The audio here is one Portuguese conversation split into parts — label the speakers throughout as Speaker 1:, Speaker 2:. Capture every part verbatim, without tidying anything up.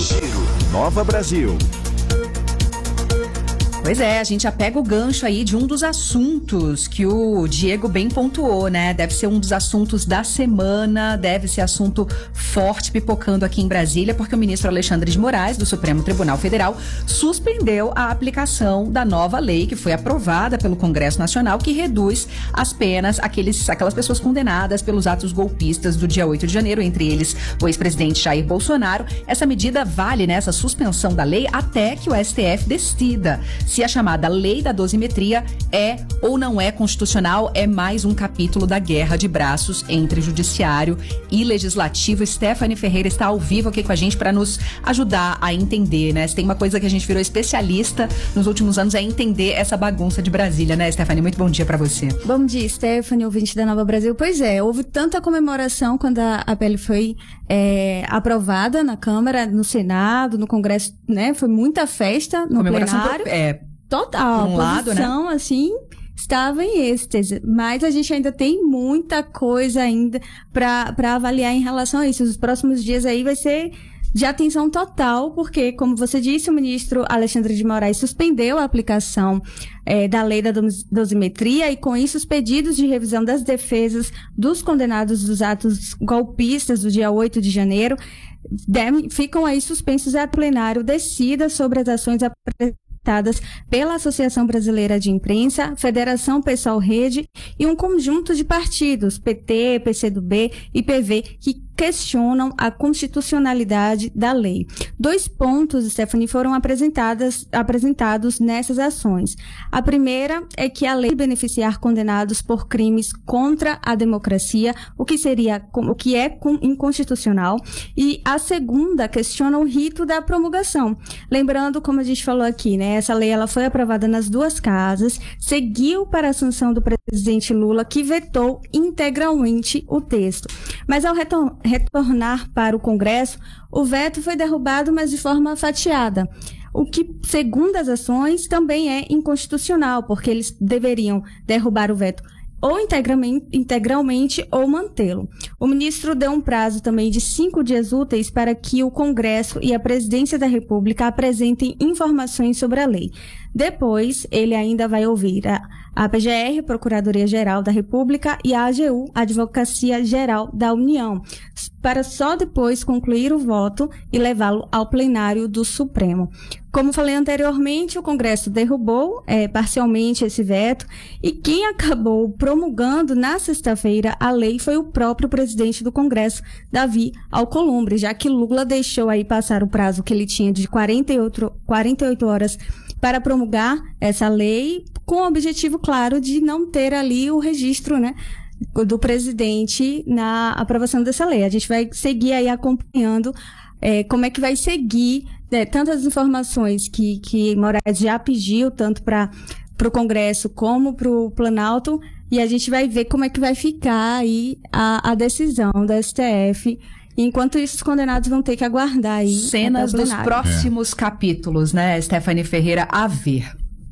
Speaker 1: Giro Nova Brasil.
Speaker 2: Pois é, a gente já pega o gancho aí de um dos assuntos que o Diego bem pontuou, né? Deve ser um dos assuntos da semana, deve ser assunto forte pipocando aqui em Brasília, porque o ministro Alexandre de Moraes, do Supremo Tribunal Federal, suspendeu a aplicação da nova lei que foi aprovada pelo Congresso Nacional, que reduz as penas àqueles, àquelas pessoas condenadas pelos atos golpistas do dia oito de janeiro, entre eles o ex-presidente Jair Bolsonaro. Essa medida vale, né, essa suspensão da lei, até que o S T F decida se a chamada lei da dosimetria é ou não é constitucional. É mais um capítulo da guerra de braços entre judiciário e legislativo. Stephanie Ferreira está ao vivo aqui com a gente para nos ajudar a entender, né? Se tem uma coisa que a gente virou especialista nos últimos anos é entender essa bagunça de Brasília, né, Stephanie? Muito bom dia para você.
Speaker 3: Bom dia, Stephanie, ouvinte da Nova Brasil. Pois é, houve tanta comemoração quando a, a P L foi é, aprovada na Câmara, no Senado, no Congresso, né? Foi muita festa no plenário.
Speaker 2: Por, é,
Speaker 3: Total,
Speaker 2: um
Speaker 3: a oposição,
Speaker 2: né?
Speaker 3: assim, estava em êxtase. Mas a gente ainda tem muita coisa ainda para avaliar em relação a isso. Os próximos dias aí vai ser de atenção total, porque, como você disse, o ministro Alexandre de Moraes suspendeu a aplicação é, da lei da dosimetria e, com isso, os pedidos de revisão das defesas dos condenados dos atos golpistas do dia oito de janeiro devem, ficam aí suspensos a plenário decida sobre as ações apresentadas pela Associação Brasileira de Imprensa, Federação Pessoal Rede e um conjunto de partidos, P T, P C do B e P V, que questionam a constitucionalidade da lei. Dois pontos, Stephanie, foram apresentadas, apresentados nessas ações. A primeira é que a lei beneficiar condenados por crimes contra a democracia, o que seria, o que é inconstitucional, e a segunda questiona o rito da promulgação. Lembrando, como a gente falou aqui, né, essa lei ela foi aprovada nas duas casas, seguiu para a sanção do presidente Lula, que vetou integralmente o texto. Mas ao retor- retornar para o Congresso, o veto foi derrubado, mas de forma fatiada. O que, segundo as ações, também é inconstitucional, porque eles deveriam derrubar o veto ou integralmente, integralmente ou mantê-lo. O ministro deu um prazo também de cinco dias úteis para que o Congresso e a Presidência da República apresentem informações sobre a lei. Depois, ele ainda vai ouvir a, a P G R, Procuradoria-Geral da República, e a A G U, Advocacia Geral da União, para só depois concluir o voto e levá-lo ao plenário do Supremo. Como falei anteriormente, o Congresso derrubou é, parcialmente esse veto, e quem acabou promulgando na sexta-feira a lei foi o próprio presidente do Congresso, Davi Alcolumbre, já que Lula deixou aí passar o prazo que ele tinha de quarenta e oito, quarenta e oito horas para promulgar essa lei, com o objetivo, claro, de não ter ali o registro, né, do presidente na aprovação dessa lei. A gente vai seguir aí acompanhando é, como é que vai seguir né, tantas informações que, que Moraes já pediu, tanto para o Congresso como para o Planalto, e a gente vai ver como é que vai ficar aí a, a decisão da S T F. Enquanto isso, os condenados vão ter que aguardar aí
Speaker 2: cenas dos próximos é. capítulos, né, Stephanie Ferreira, a ver.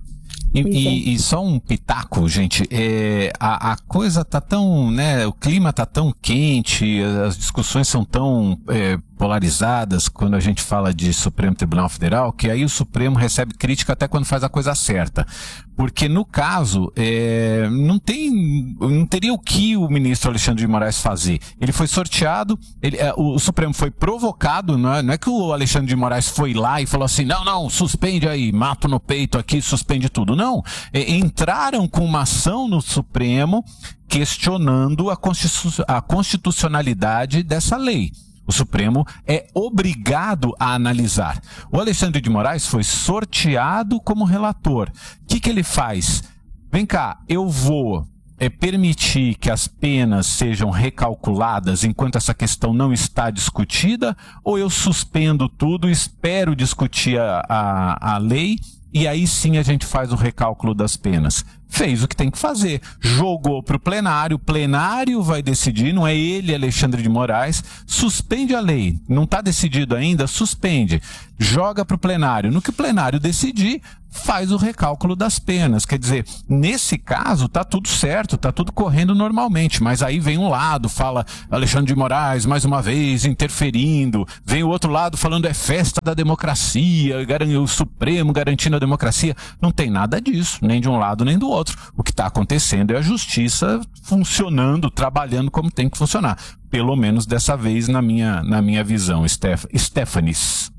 Speaker 4: E, e, e só um pitaco, gente, é, a, a coisa tá tão, né, o clima tá tão quente, as discussões são tão é, polarizadas quando a gente fala de Supremo Tribunal Federal, que aí o Supremo recebe crítica até quando faz a coisa certa. Porque no caso, é, não tem, não teria o que o ministro Alexandre de Moraes fazer. Ele foi sorteado, ele, é, o, o Supremo foi provocado, não é, não é que o Alexandre de Moraes foi lá e falou assim, não, não, suspende aí, mato no peito aqui, suspende tudo. Não, é, entraram com uma ação no Supremo questionando a, constitu- a constitucionalidade dessa lei. O Supremo é obrigado a analisar. O Alexandre de Moraes foi sorteado como relator. O que, que ele faz? Vem cá, eu vou é, permitir que as penas sejam recalculadas enquanto essa questão não está discutida, ou eu suspendo tudo, espero discutir a, a, a lei e aí sim a gente faz o recálculo das penas. Fez o que tem que fazer, jogou para o plenário, o plenário vai decidir, não é ele, Alexandre de Moraes, suspende a lei, não está decidido ainda, suspende, joga para o plenário, no que o plenário decidir, faz o recálculo das penas. Quer dizer, nesse caso está tudo certo, está tudo correndo normalmente, mas aí vem um lado, fala Alexandre de Moraes mais uma vez interferindo, vem o outro lado falando é festa da democracia, o Supremo garantindo a democracia. Não tem nada disso, nem de um lado nem do outro. O que está acontecendo é a justiça funcionando, trabalhando como tem que funcionar. Pelo menos dessa vez na minha, na minha visão, Steph, Stefanis.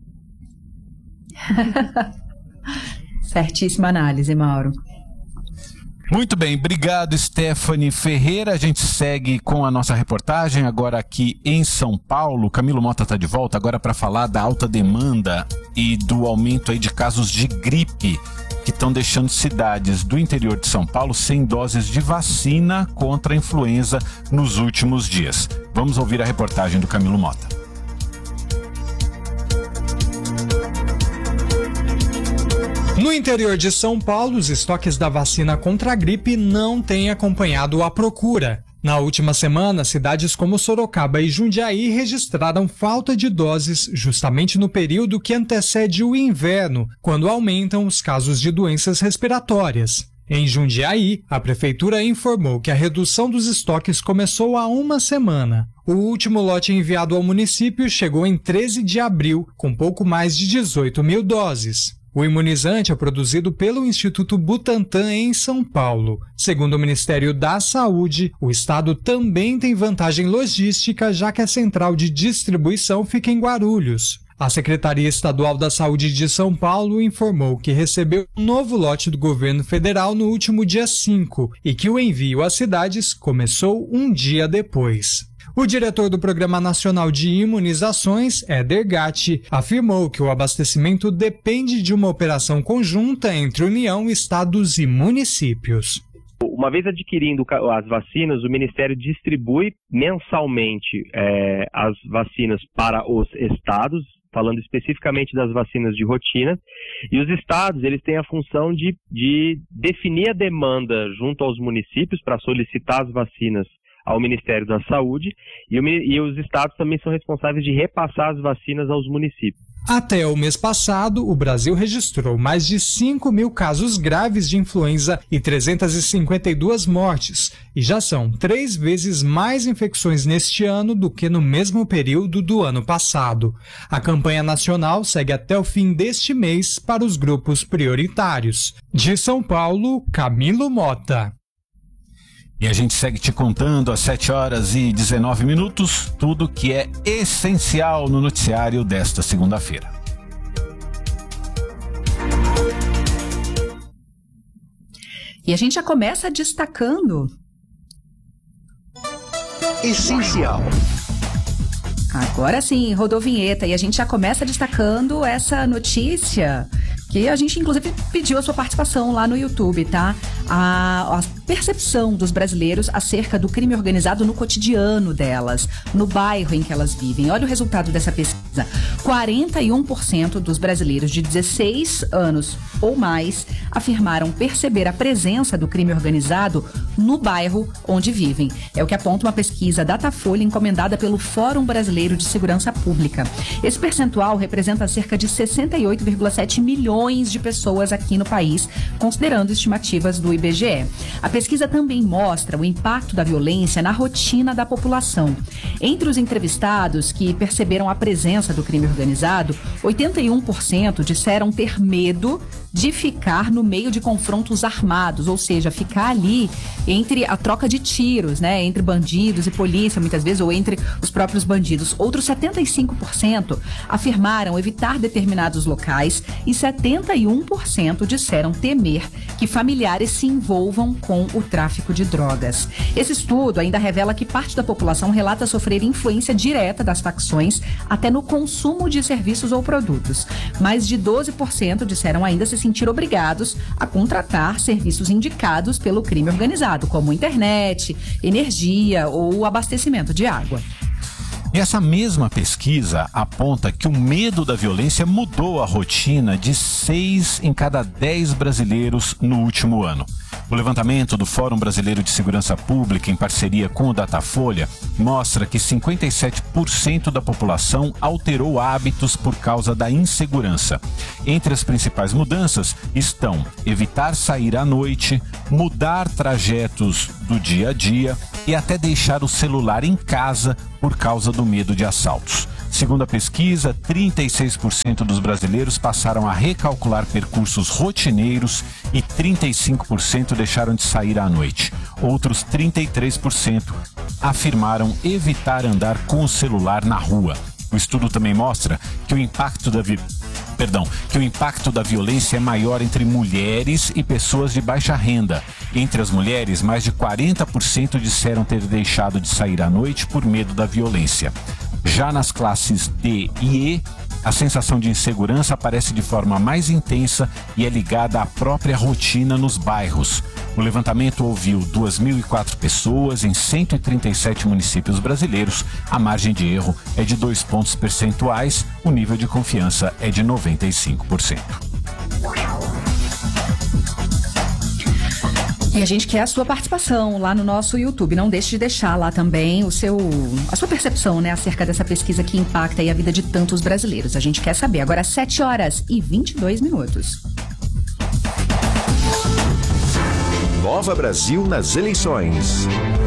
Speaker 2: Certíssima análise, Mauro.
Speaker 4: Muito bem, obrigado, Stephanie Ferreira. A gente segue com a nossa reportagem agora aqui em São Paulo. Camilo Mota está de volta agora para falar da alta demanda e do aumento aí de casos de gripe que estão deixando cidades do interior de São Paulo sem doses de vacina contra a influenza nos últimos dias. Vamos ouvir a reportagem do Camilo Mota.
Speaker 5: No interior de São Paulo, os estoques da vacina contra a gripe não têm acompanhado a procura. Na última semana, cidades como Sorocaba e Jundiaí registraram falta de doses justamente no período que antecede o inverno, quando aumentam os casos de doenças respiratórias. Em Jundiaí, a prefeitura informou que a redução dos estoques começou há uma semana. O último lote enviado ao município chegou em treze de abril, com pouco mais de dezoito mil doses. O imunizante é produzido pelo Instituto Butantan em São Paulo. Segundo o Ministério da Saúde, o estado também tem vantagem logística, já que a central de distribuição fica em Guarulhos. A Secretaria Estadual da Saúde de São Paulo informou que recebeu um novo lote do governo federal no último dia cinco e que o envio às cidades começou um dia depois. O diretor do Programa Nacional de Imunizações, Éder Gatti, afirmou que o abastecimento depende de uma operação conjunta entre União, estados e municípios.
Speaker 6: Uma vez adquirindo as vacinas, o Ministério distribui mensalmente é, as vacinas para os estados, falando especificamente das vacinas de rotina, e os estados eles têm a função de, de definir a demanda junto aos municípios para solicitar as vacinas ao Ministério da Saúde, e, o, e os estados também são responsáveis de repassar as vacinas aos municípios.
Speaker 5: Até o mês passado, o Brasil registrou mais de cinco mil casos graves de influenza e trezentas e cinquenta e duas mortes, e já são três vezes mais infecções neste ano do que no mesmo período do ano passado. A campanha nacional segue até o fim deste mês para os grupos prioritários. De São Paulo, Camilo Mota.
Speaker 4: E a gente segue te contando às sete horas e dezenove minutos tudo que é essencial no noticiário desta segunda-feira.
Speaker 2: E a gente já começa destacando.
Speaker 1: Essencial.
Speaker 2: Agora sim, rodou vinheta e a gente já começa destacando essa notícia que a gente inclusive pediu a sua participação lá no YouTube, tá? A, a percepção dos brasileiros acerca do crime organizado no cotidiano delas, no bairro em que elas vivem. Olha o resultado dessa pesquisa. quarenta e um por cento dos brasileiros de dezesseis anos ou mais afirmaram perceber a presença do crime organizado no bairro onde vivem. É o que aponta uma pesquisa Datafolha encomendada pelo Fórum Brasileiro de Segurança Pública. Esse percentual representa cerca de sessenta e oito vírgula sete milhões de pessoas aqui no país, considerando estimativas do I B G E. A pesquisa também mostra o impacto da violência na rotina da população. Entre os entrevistados que perceberam a presença do crime organizado, oitenta e um por cento disseram ter medo de ficar no meio de confrontos armados, ou seja, ficar ali entre a troca de tiros, né, entre bandidos e polícia, muitas vezes, ou entre os próprios bandidos. Outros setenta e cinco por cento afirmaram evitar determinados locais e setenta e um por cento disseram temer que familiares se envolvam com o tráfico de drogas. Esse estudo ainda revela que parte da população relata sofrer influência direta das facções até no consumo de serviços ou produtos. Mais de doze por cento disseram ainda se sentir obrigados a contratar serviços indicados pelo crime organizado, como internet, energia ou abastecimento de água.
Speaker 4: E essa mesma pesquisa aponta que o medo da violência mudou a rotina de seis em cada dez brasileiros no último ano. O levantamento do Fórum Brasileiro de Segurança Pública, em parceria com o Datafolha, mostra que cinquenta e sete por cento da população alterou hábitos por causa da insegurança. Entre as principais mudanças estão evitar sair à noite, mudar trajetos do dia a dia e até deixar o celular em casa por causa do medo de assaltos. Segundo a pesquisa, trinta e seis por cento dos brasileiros passaram a recalcular percursos rotineiros e trinta e cinco por cento deixaram de sair à noite. Outros trinta e três por cento afirmaram evitar andar com o celular na rua. O estudo também mostra que o impacto da vi... Perdão, que o impacto da violência é maior entre mulheres e pessoas de baixa renda. Entre as mulheres, mais de quarenta por cento disseram ter deixado de sair à noite por medo da violência. Já nas classes D e E, a sensação de insegurança aparece de forma mais intensa e é ligada à própria rotina nos bairros. O levantamento ouviu duas mil e quatro pessoas em cento e trinta e sete municípios brasileiros. A margem de erro é de dois pontos percentuais, o nível de confiança é de noventa e cinco por cento.
Speaker 2: E a gente quer a sua participação lá no nosso YouTube. Não deixe de deixar lá também o seu, a sua percepção, né, acerca dessa pesquisa que impacta aí a vida de tantos brasileiros. A gente quer saber. Agora, sete horas e vinte e dois minutos.
Speaker 1: Nova Brasil nas eleições.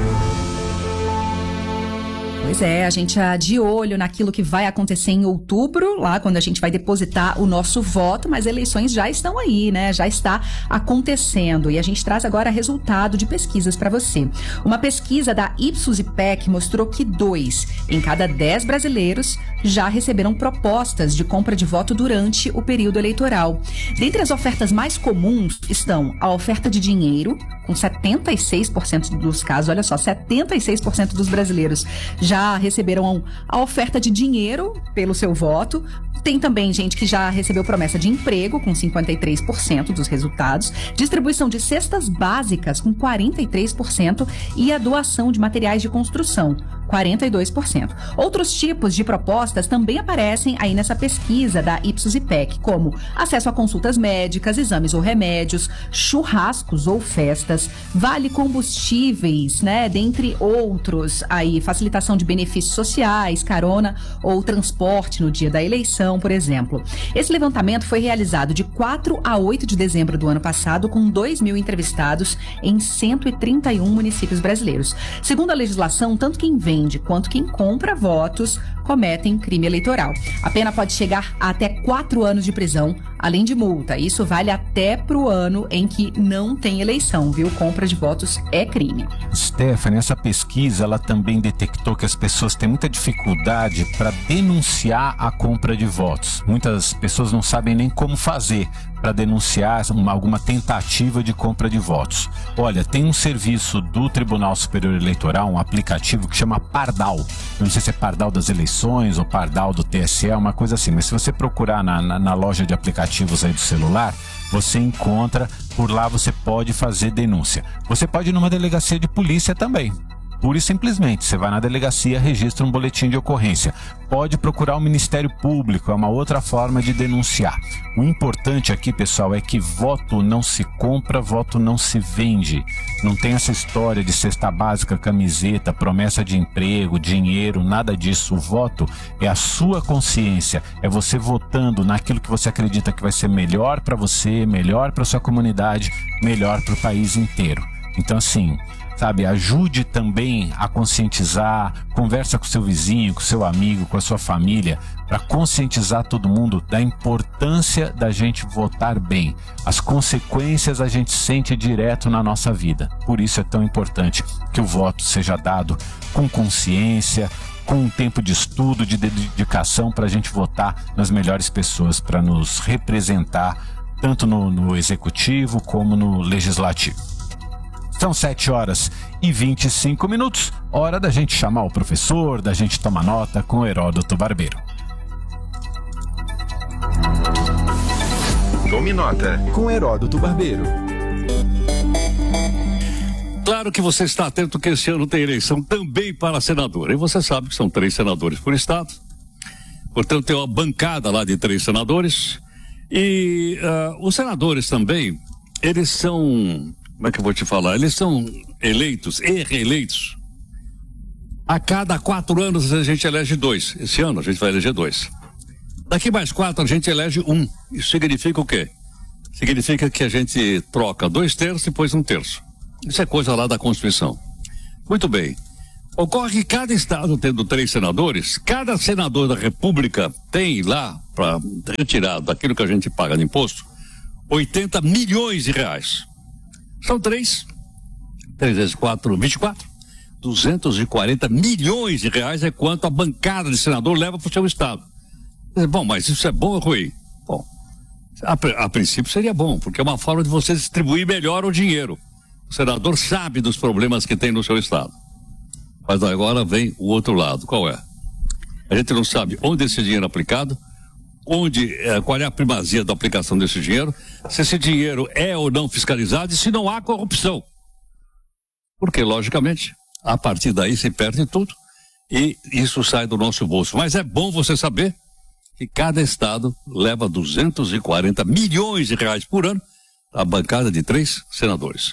Speaker 2: Pois é, a gente é de olho naquilo que vai acontecer em outubro, lá quando a gente vai depositar o nosso voto, mas eleições já estão aí, né? Já está acontecendo e a gente traz agora resultado de pesquisas para você. Uma pesquisa da Ipsos e P E C mostrou que dois em cada dez brasileiros já receberam propostas de compra de voto durante o período eleitoral. Dentre as ofertas mais comuns estão a oferta de dinheiro, com setenta e seis por cento dos casos, olha só, setenta e seis por cento dos brasileiros já receberam a oferta de dinheiro pelo seu voto. Tem também gente que já recebeu promessa de emprego, com cinquenta e três por cento dos resultados, distribuição de cestas básicas, com quarenta e três por cento, e a doação de materiais de construção, quarenta e dois por cento. Outros tipos de propostas também aparecem aí nessa pesquisa da Ipsos e P E C, como acesso a consultas médicas, exames ou remédios, churrascos ou festas, vale combustíveis, né, dentre outros, aí facilitação de benefícios sociais, carona ou transporte no dia da eleição, por exemplo. Esse levantamento foi realizado de quatro a oito de dezembro do ano passado, com dois mil entrevistados em cento e trinta e um municípios brasileiros. Segundo a legislação, tanto quem vende quanto quem compra votos cometem crime eleitoral. A pena pode chegar a até quatro anos de prisão, além de multa. Isso vale até para o ano em que não tem eleição, viu? Compra de votos é crime.
Speaker 4: Stephanie, essa pesquisa ela também detectou que as pessoas têm muita dificuldade para denunciar a compra de votos. Muitas pessoas não sabem nem como fazer para denunciar uma, alguma tentativa de compra de votos. Olha, tem um serviço do Tribunal Superior Eleitoral, um aplicativo que chama Pardal. Eu não sei se é Pardal das Eleições ou Pardal do T S E, uma coisa assim, mas se você procurar na, na, na loja de aplicativos aí do celular, você encontra, por lá você pode fazer denúncia. Você pode ir numa delegacia de polícia também. Pura e simplesmente, você vai na delegacia, registra um boletim de ocorrência. Pode procurar o Ministério Público, é uma outra forma de denunciar. O importante aqui, pessoal, é que voto não se compra, voto não se vende. Não tem essa história de cesta básica, camiseta, promessa de emprego, dinheiro, nada disso. O voto é a sua consciência, é você votando naquilo que você acredita que vai ser melhor para você, melhor para sua comunidade, melhor para o país inteiro. Então, assim, sabe, ajude também a conscientizar, conversa com seu vizinho, com seu amigo, com a sua família, para conscientizar todo mundo da importância da gente votar bem. As consequências a gente sente direto na nossa vida. Por isso é tão importante que o voto seja dado com consciência, com um tempo de estudo, de dedicação, para a gente votar nas melhores pessoas para nos representar, tanto no, no executivo como no legislativo. São sete horas e vinte e cinco minutos, hora da gente chamar o professor, da gente tomar nota com o Heródoto Barbeiro.
Speaker 1: Tome nota com Heródoto Barbeiro.
Speaker 7: Claro que você está atento que esse ano tem eleição também para senador. E você sabe que são três senadores por estado. Portanto, tem uma bancada lá de três senadores. E uh, os senadores também, eles são, como é que eu vou te falar? Eles são eleitos e reeleitos. A cada quatro anos a gente elege dois. Esse ano a gente vai eleger dois. Daqui mais quatro a gente elege um. Isso significa o quê? Significa que a gente troca dois terços e depois um terço. Isso é coisa lá da Constituição. Muito bem. Ocorre que cada estado tendo três senadores, cada senador da República tem lá, para retirar daquilo que a gente paga de imposto, oitenta milhões de reais. São três, três vezes quatro, vinte e quatro. duzentos e quarenta milhões de reais é quanto a bancada de senador leva para o seu estado. Bom, mas isso é bom ou ruim? Bom, a, a princípio seria bom, porque é uma forma de você distribuir melhor o dinheiro. O senador sabe dos problemas que tem no seu estado. Mas agora vem o outro lado. Qual é? A gente não sabe onde esse dinheiro é aplicado, onde, eh, qual é a primazia da aplicação desse dinheiro, se esse dinheiro é ou não fiscalizado e se não há corrupção. Porque, logicamente, a partir daí se perde tudo e isso sai do nosso bolso. Mas é bom você saber que cada estado leva duzentos e quarenta milhões de reais por ano à bancada de três senadores.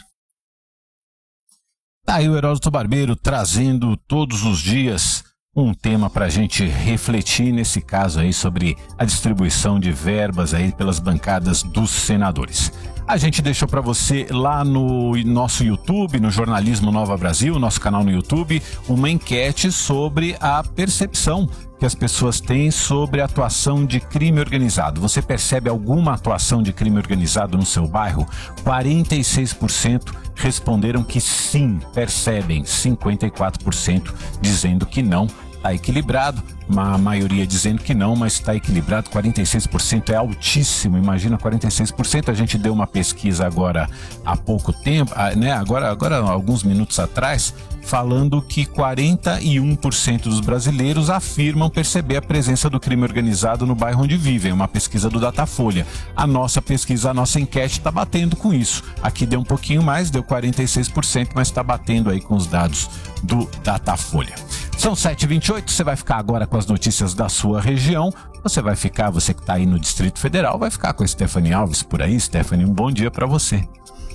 Speaker 4: Tá aí o Heródoto Barbeiro trazendo todos os dias um tema para a gente refletir nesse caso aí sobre a distribuição de verbas aí pelas bancadas dos senadores. A gente deixou para você lá no nosso YouTube, no Jornalismo Nova Brasil, nosso canal no YouTube, uma enquete sobre a percepção que as pessoas têm sobre a atuação de crime organizado. Você percebe alguma atuação de crime organizado no seu bairro? quarenta e seis por cento responderam que sim, percebem. cinquenta e quatro por cento dizendo que não. Está equilibrado, a maioria dizendo que não, mas está equilibrado. Quarenta e seis por cento é altíssimo, imagina, quarenta e seis por cento. A gente deu uma pesquisa agora há pouco tempo, né? agora, agora alguns minutos atrás, falando que quarenta e um por cento dos brasileiros afirmam perceber a presença do crime organizado no bairro onde vivem, uma pesquisa do Datafolha. A nossa pesquisa, a nossa enquete está batendo com isso. Aqui deu um pouquinho mais, deu quarenta e seis por cento, mas está batendo aí com os dados do Datafolha. São sete e vinte e oito, você vai ficar agora com as notícias da sua região. Você vai ficar, você que está aí no Distrito Federal, vai ficar com a Stephanie Alves por aí. Stephanie, um bom dia para você.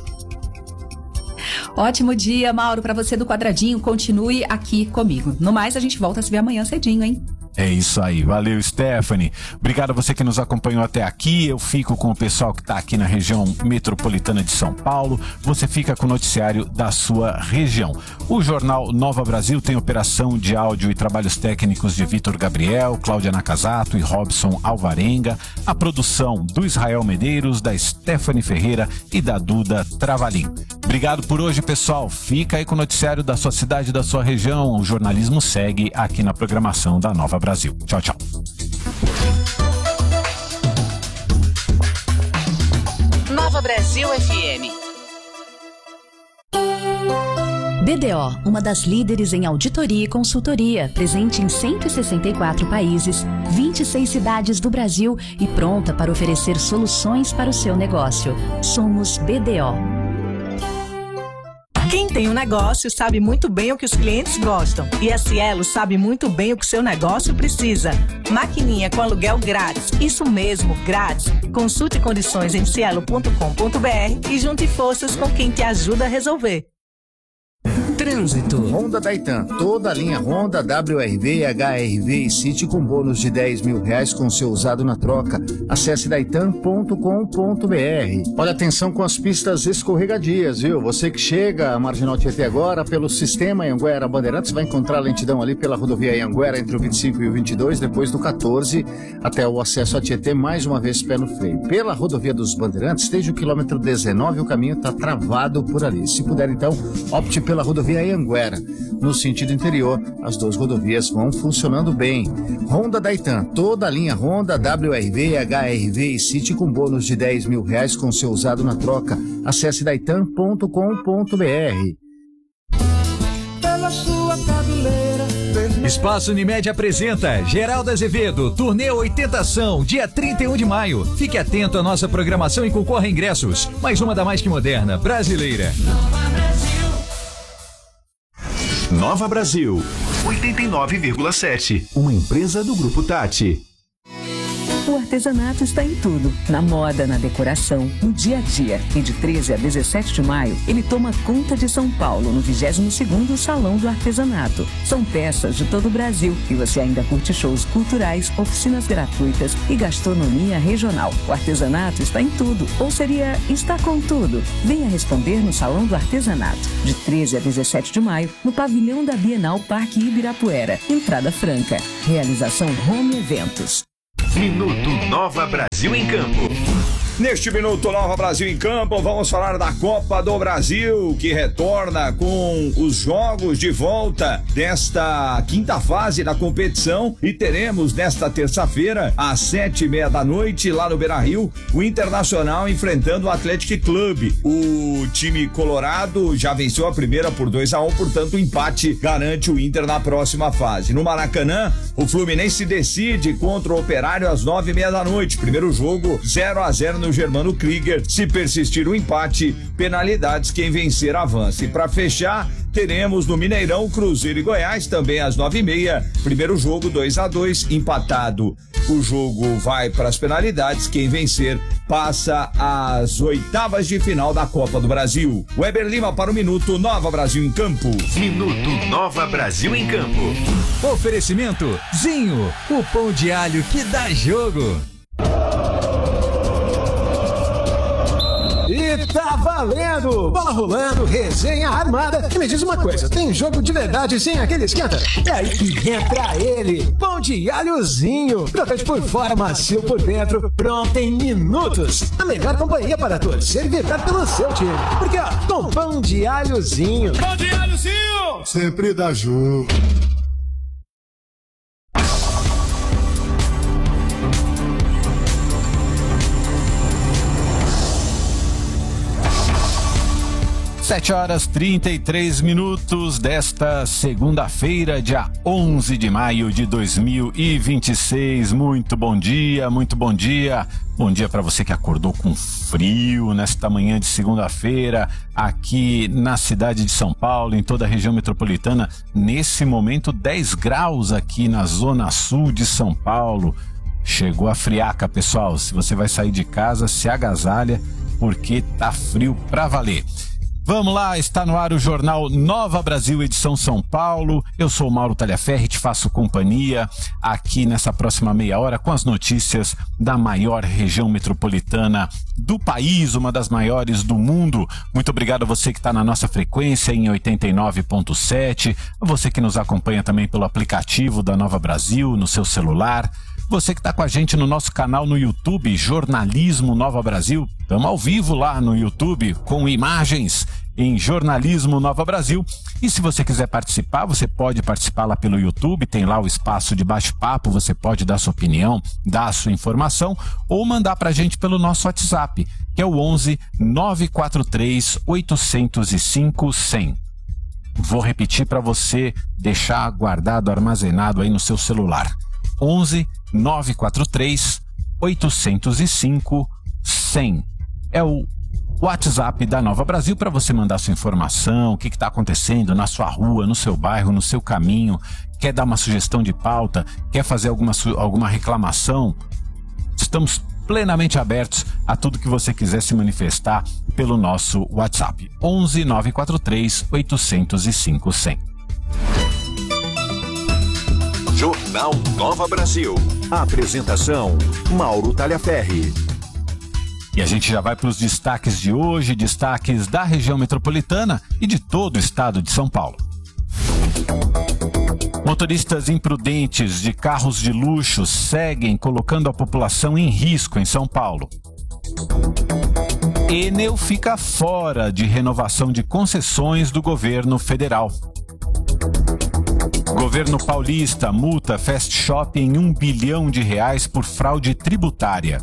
Speaker 2: Ótimo dia, Mauro, para você do Quadradinho. Continue aqui comigo. No mais, a gente volta a se ver amanhã cedinho, hein?
Speaker 4: É isso aí, valeu, Stephanie. Obrigado a você que nos acompanhou até aqui. Eu fico com o pessoal que está aqui na região metropolitana de São Paulo. Você fica com o noticiário da sua região. O Jornal Nova Brasil tem operação de áudio e trabalhos técnicos de Vitor Gabriel, Cláudia Nakazato e Robson Alvarenga. A produção do Israel Medeiros, da Stephanie Ferreira e da Duda Travalim. Obrigado por hoje, pessoal. Fica aí com o noticiário da sua cidade, da sua região. O jornalismo segue aqui na programação da Nova Brasil. Tchau, tchau.
Speaker 8: Nova Brasil F M. B D O, uma das líderes em auditoria e consultoria, presente em cento e sessenta e quatro países, vinte e seis cidades do Brasil e pronta para oferecer soluções para o seu negócio. Somos B D O.
Speaker 9: Quem tem um negócio sabe muito bem o que os clientes gostam. E a Cielo sabe muito bem o que seu negócio precisa. Maquininha com aluguel grátis. Isso mesmo, grátis. Consulte condições em cielo ponto com ponto b r e junte forças com quem te ajuda a resolver.
Speaker 10: Trânsito.
Speaker 11: Honda Daitan, toda a linha Honda, W R V, H R V e City com bônus de dez mil reais com seu usado na troca. Acesse daitan ponto com ponto b r. Olha, atenção com as pistas escorregadias, viu? Você que chega a Marginal Tietê agora pelo sistema Anhanguera Bandeirantes vai encontrar lentidão ali pela rodovia Anhanguera entre o vinte e cinco e o vinte e dois, depois do quatorze até o acesso a Tietê, mais uma vez pé no freio. Pela rodovia dos Bandeirantes, desde o quilômetro dezenove, o caminho está travado por ali. Se puder, então, opte pela rodovia Anhanguera. No sentido interior, as duas rodovias vão funcionando bem. Honda Daitan, toda a linha Honda, W R V, H R V e City com bônus de dez mil reais com seu usado na troca. Acesse daitan ponto com ponto b r.
Speaker 12: Pela sua cabeleira. Espaço Unimed apresenta Geraldo Azevedo, Turnê oitenta Ação, dia trinta e um de maio. Fique atento à nossa programação e concorra a ingressos. Mais uma da mais que moderna, brasileira. Nova Brasil.
Speaker 1: Nova Brasil, oitenta e nove vírgula sete. Uma empresa do Grupo Tati.
Speaker 13: O artesanato está em tudo, na moda, na decoração, no dia a dia. E de treze a dezessete de maio, ele toma conta de São Paulo no vigésimo segundo Salão do Artesanato. São peças de todo o Brasil e você ainda curte shows culturais, oficinas gratuitas e gastronomia regional. O artesanato está em tudo, ou seria está com tudo. Venha responder no Salão do Artesanato, de treze a dezessete de maio, no pavilhão da Bienal Parque Ibirapuera. Entrada franca. Realização Home Eventos.
Speaker 1: Minuto Nova Brasil em Campo.
Speaker 14: Neste Minuto Nova Brasil em Campo, vamos falar da Copa do Brasil, que retorna com os jogos de volta desta quinta fase da competição, e teremos nesta terça-feira, às sete e meia da noite, lá no Beira-Rio, o Internacional enfrentando o Athletic Club. O time colorado já venceu a primeira por dois a um, portanto o empate garante o Inter na próxima fase. No Maracanã, o Fluminense decide contra o Operário às nove e meia da noite. Primeiro jogo, zero a zero no Germano Krieger. Se persistir o empate, penalidades, quem vencer avança. E para fechar, teremos no Mineirão Cruzeiro e Goiás, também às nove e meia. Primeiro jogo, dois a dois, empatado. O jogo vai para as penalidades, quem vencer passa às oitavas de final da Copa do Brasil. Weber Lima para o Minuto Nova Brasil em Campo.
Speaker 1: Minuto Nova Brasil em Campo.
Speaker 12: Oferecimento Zinho, o pão de alho que dá jogo.
Speaker 15: E tá valendo! Bola rolando, resenha armada. E me diz uma coisa, tem jogo de verdade sem aquele esquenta? É aí que entra ele, pão de alhozinho. Crocante por fora, macio por dentro, pronto em minutos. A melhor companhia para torcer e vibrar pelo seu time. Porque ó, com pão de alhozinho.
Speaker 16: Pão de alhozinho!
Speaker 15: Sempre dá jogo.
Speaker 4: Sete horas trinta e três minutos desta segunda-feira, dia onze de maio de dois mil e vinte e seis. Muito bom dia, muito bom dia. Bom dia para você que acordou com frio nesta manhã de segunda-feira, aqui na cidade de São Paulo, em toda a região metropolitana. Nesse momento, dez graus aqui na zona sul de São Paulo. Chegou a friaca, pessoal. Se você vai sair de casa, se agasalha, porque tá frio pra valer. Vamos lá, está no ar o Jornal Nova Brasil, edição São Paulo. Eu sou o Mauro Talhaferri e te faço companhia aqui nessa próxima meia hora com as notícias da maior região metropolitana do país, uma das maiores do mundo. Muito obrigado a você que está na nossa frequência em oitenta e nove ponto sete, a você que nos acompanha também pelo aplicativo da Nova Brasil no seu celular. Você que está com a gente no nosso canal no YouTube, Jornalismo Nova Brasil. Estamos ao vivo lá no YouTube com imagens em Jornalismo Nova Brasil. E se você quiser participar, você pode participar lá pelo YouTube, tem lá o espaço de bate-papo, você pode dar sua opinião, dar a sua informação ou mandar pra gente pelo nosso WhatsApp, que é o onze nove quatro três oito zero cinco cem. Vou repetir para você deixar guardado, armazenado aí no seu celular. onze nove quatro três oito zero cinco cem. É o WhatsApp da Nova Brasil para você mandar sua informação, o que está acontecendo na sua rua, no seu bairro, no seu caminho. Quer dar uma sugestão de pauta? Quer fazer alguma, alguma reclamação? Estamos plenamente abertos a tudo que você quiser se manifestar pelo nosso WhatsApp. onze nove quatro três oito zero cinco cem.
Speaker 1: Jornal Nova Brasil. Apresentação: Mauro Talhaferri.
Speaker 4: E a gente já vai para os destaques de hoje, destaques da região metropolitana e de todo o estado de São Paulo. Motoristas imprudentes de carros de luxo seguem colocando a população em risco em São Paulo. Enel fica fora de renovação de concessões do governo federal. Governo paulista multa Fast Shop em um bilhão de reais por fraude tributária.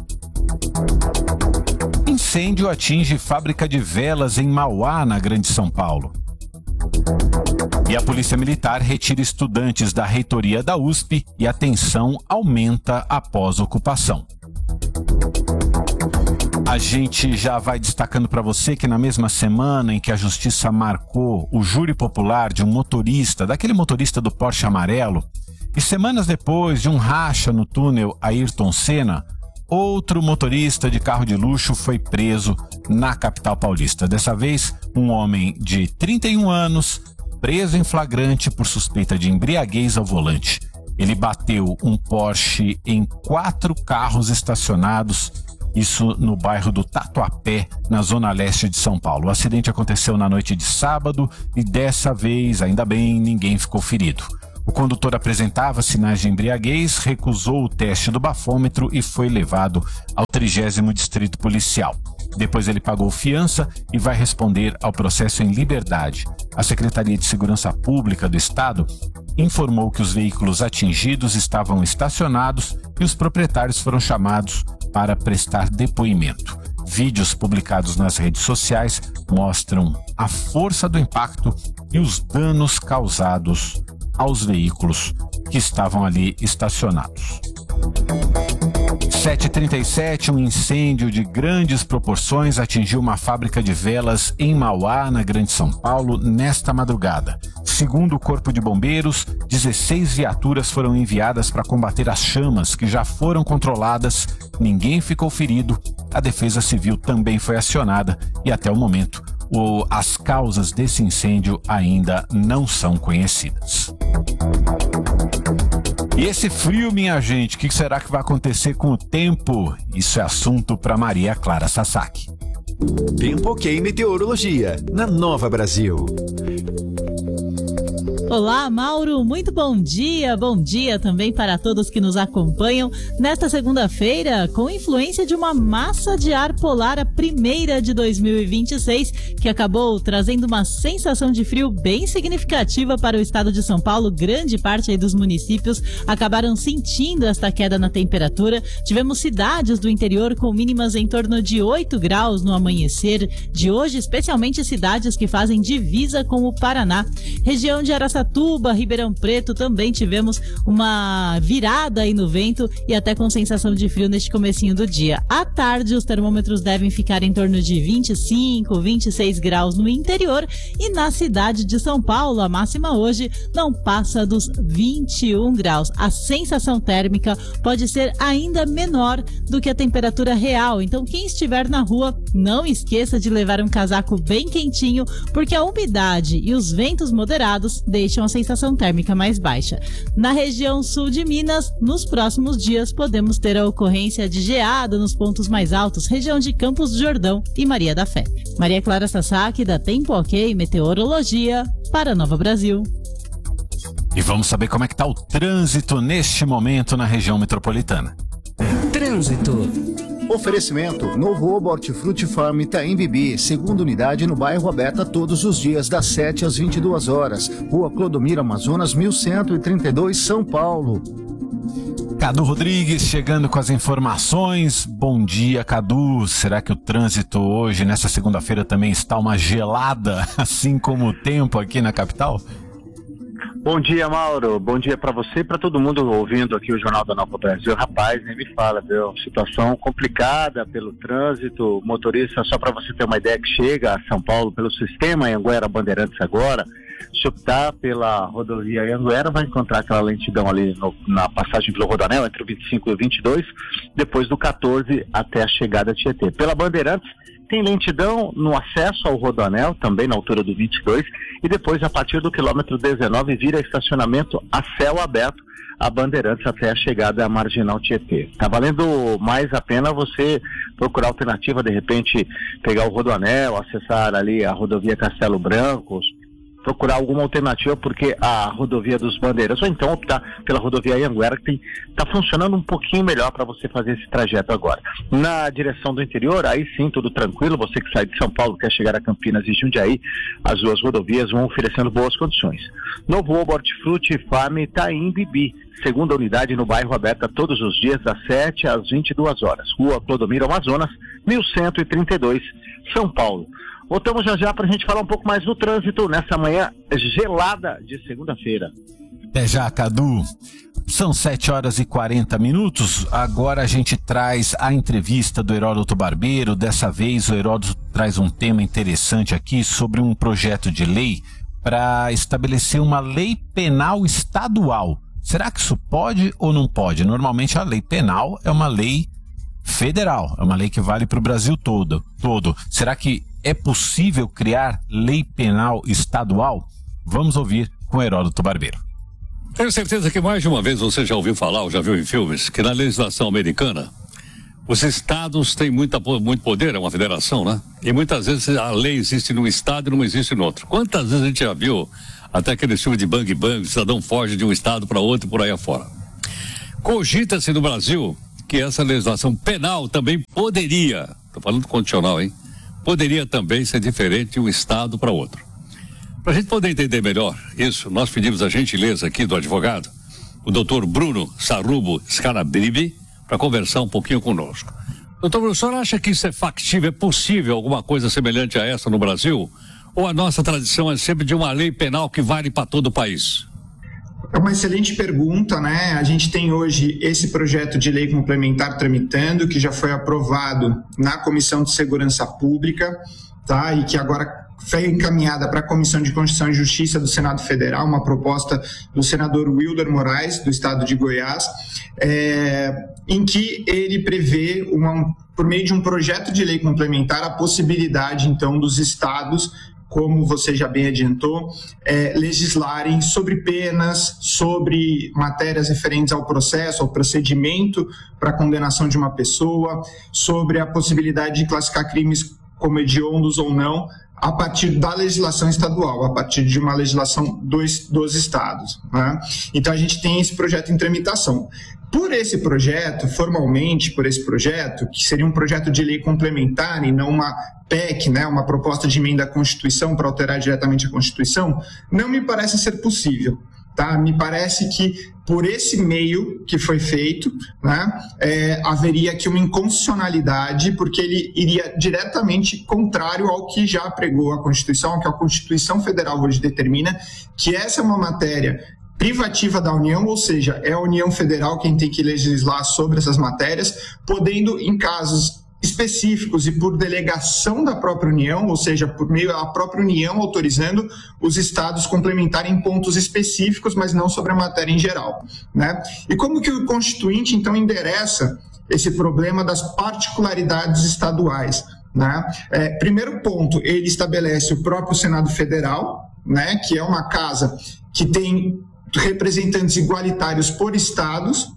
Speaker 4: Incêndio atinge fábrica de velas em Mauá, na Grande São Paulo. E a Polícia Militar retira estudantes da reitoria da U S P e a tensão aumenta após ocupação. A A gente já vai destacando para você que na mesma semana em que a justiça marcou o júri popular de um motorista, daquele motorista do Porsche amarelo, e semanas depois de um racha no túnel Ayrton Senna, outro motorista de carro de luxo foi preso na capital paulista. Dessa vez, um homem de trinta e um anos, preso em flagrante por suspeita de embriaguez ao volante. Ele bateu um Porsche em quatro carros estacionados, isso no bairro do Tatuapé, na zona leste de São Paulo. O acidente aconteceu na noite de sábado e dessa vez, ainda bem, ninguém ficou ferido. O condutor apresentava sinais de embriaguez, recusou o teste do bafômetro e foi levado ao trigésimo Distrito Policial. Depois ele pagou fiança e vai responder ao processo em liberdade. A Secretaria de Segurança Pública do Estado informou que os veículos atingidos estavam estacionados e os proprietários foram chamados para prestar depoimento. Vídeos publicados nas redes sociais mostram a força do impacto e os danos causados aos veículos que estavam ali estacionados. sete e trinta e sete, um incêndio de grandes proporções atingiu uma fábrica de velas em Mauá, na Grande São Paulo, nesta madrugada. Segundo o Corpo de Bombeiros, dezesseis viaturas foram enviadas para combater as chamas, que já foram controladas, ninguém ficou ferido, a Defesa Civil também foi acionada e até o momento o, as causas desse incêndio ainda não são conhecidas. E esse frio, minha gente, o que será que vai acontecer com o tempo? Isso é assunto para Maria Clara Sasaki.
Speaker 1: Tempo Ok Meteorologia, na Nova Brasil.
Speaker 16: Olá, Mauro, muito bom dia, bom dia também para todos que nos acompanham nesta segunda-feira, com influência de uma massa de ar polar, a primeira de dois mil e vinte e seis, que acabou trazendo uma sensação de frio bem significativa para o estado de São Paulo. Grande parte aí dos municípios acabaram sentindo esta queda na temperatura. Tivemos cidades do interior com mínimas em torno de oito graus no amanhecer de hoje, especialmente cidades que fazem divisa com o Paraná. Região de Araçatuba, Ribeirão Preto, também tivemos uma virada aí no vento e até com sensação de frio neste comecinho do dia. À tarde, os termômetros devem ficar em torno de vinte e cinco, vinte e seis graus no interior, e na cidade de São Paulo, a máxima hoje não passa dos vinte e um graus. A sensação térmica pode ser ainda menor do que a temperatura real, então quem estiver na rua, não esqueça de levar um casaco bem quentinho, porque a umidade e os ventos moderados deixam a sensação térmica mais baixa. Na região sul de Minas, nos próximos dias podemos ter a ocorrência de geada nos pontos mais altos, região de Campos do Jordão e Maria da Fé. Maria Clara Sasaki, da Tempo Ok Meteorologia, para a Nova Brasil.
Speaker 4: E vamos saber como é que está o trânsito neste momento na região metropolitana.
Speaker 10: Trânsito.
Speaker 11: Oferecimento: Novo Obo Hortifruti Farm Itaim Bibi, segunda unidade no bairro, aberta todos os dias das sete às vinte e duas horas. Rua Clodomiro Amazonas, mil cento e trinta e dois, São Paulo.
Speaker 4: Cadu Rodrigues chegando com as informações. Bom dia, Cadu. Será que o trânsito hoje, nessa segunda-feira, também está uma gelada, assim como o tempo aqui na capital?
Speaker 17: Bom dia, Mauro. Bom dia para você e para todo mundo ouvindo aqui o Jornal da Nova Brasil. Rapaz, nem me fala, viu? Situação complicada pelo trânsito. Motorista, só para você ter uma ideia, que chega a São Paulo pelo sistema Anhanguera Bandeirantes agora, se optar pela rodovia Anhanguera, vai encontrar aquela lentidão ali no, na passagem pelo Rodoanel, entre o vinte e cinco e o vinte e dois, depois do quatorze até a chegada a Tietê. Pela Bandeirantes, tem lentidão no acesso ao Rodoanel, também na altura do vinte e dois, e depois, a partir do quilômetro dezenove, vira estacionamento a céu aberto, a Bandeirantes até a chegada à Marginal Tietê. Tá valendo mais a pena você procurar alternativa, de repente pegar o Rodoanel, acessar ali a rodovia Castelo Branco, procurar alguma alternativa, porque a rodovia dos Bandeirantes, ou então optar pela rodovia Anhanguera, que está funcionando um pouquinho melhor para você fazer esse trajeto agora. Na direção do interior, aí sim, tudo tranquilo. Você que sai de São Paulo, quer chegar a Campinas e Jundiaí, as duas rodovias vão oferecendo boas condições. Novo Obo Hortifruti Farm Itaim Bibi, segunda unidade no bairro, aberta todos os dias das sete às vinte e duas horas. Rua Clodomiro Amazonas, mil cento e trinta e dois, São Paulo. Voltamos já já para a gente falar um pouco mais do trânsito nessa manhã gelada de segunda-feira.
Speaker 4: Até já, Cadu. São sete horas e quarenta minutos. Agora a gente traz a entrevista do Heródoto Barbeiro. Dessa vez o Heródoto traz um tema interessante aqui sobre um projeto de lei para estabelecer uma lei penal estadual. Será que isso pode ou não pode? Normalmente a lei penal é uma lei federal, é uma lei que vale para o Brasil todo, todo. Será que é possível criar lei penal estadual? Vamos ouvir com Heródoto Barbeiro.
Speaker 7: Tenho certeza que mais de uma vez você já ouviu falar ou já viu em filmes que na legislação americana os estados têm muita, muito poder, é uma federação, né? E muitas vezes a lei existe num estado e não existe no outro. Quantas vezes a gente já viu até aquele filme de Bang Bang, o cidadão foge de um estado para outro e por aí afora. Cogita-se no Brasil que essa legislação penal também poderia, estou falando condicional, hein? Poderia também ser diferente de um estado para outro. Para a gente poder entender melhor isso, nós pedimos a gentileza aqui do advogado, o doutor Bruno Sarrubo Scarabribi, para conversar um pouquinho conosco. Doutor Bruno, o senhor acha que isso é factível, é possível alguma coisa semelhante a essa no Brasil? Ou a nossa tradição é sempre de uma lei penal que vale para todo o país?
Speaker 18: É uma excelente pergunta, né? A gente tem hoje esse projeto de lei complementar tramitando, que já foi aprovado na Comissão de Segurança Pública, tá? E que agora foi encaminhada para a Comissão de Constituição e Justiça do Senado Federal, uma proposta do senador Wilder Moraes, do estado de Goiás, é, em que ele prevê, uma, por meio de um projeto de lei complementar, a possibilidade, então, dos estados, como você já bem adiantou, é, legislarem sobre penas, sobre matérias referentes ao processo, ao procedimento para a condenação de uma pessoa, sobre a possibilidade de classificar crimes como hediondos ou não, a partir da legislação estadual, a partir de uma legislação dos, dos estados, né? Então a gente tem esse projeto em tramitação. Por esse projeto, formalmente por esse projeto, que seria um projeto de lei complementar e não uma P E C, né, uma proposta de emenda à Constituição para alterar diretamente a Constituição, não me parece ser possível. Tá? Me parece que por esse meio que foi feito, né, é, haveria aqui uma inconstitucionalidade, porque ele iria diretamente contrário ao que já pregou a Constituição, ao que a Constituição Federal hoje determina, que essa é uma matéria privativa da União, ou seja, é a União Federal quem tem que legislar sobre essas matérias, podendo, em casos específicos e por delegação da própria União, ou seja, por meio da própria União autorizando os estados complementarem pontos específicos, mas não sobre a matéria em geral, né? E como que o Constituinte, então, endereça esse problema das particularidades estaduais, né? É, primeiro ponto, ele estabelece o próprio Senado Federal, né, que é uma casa que tem representantes igualitários por estados,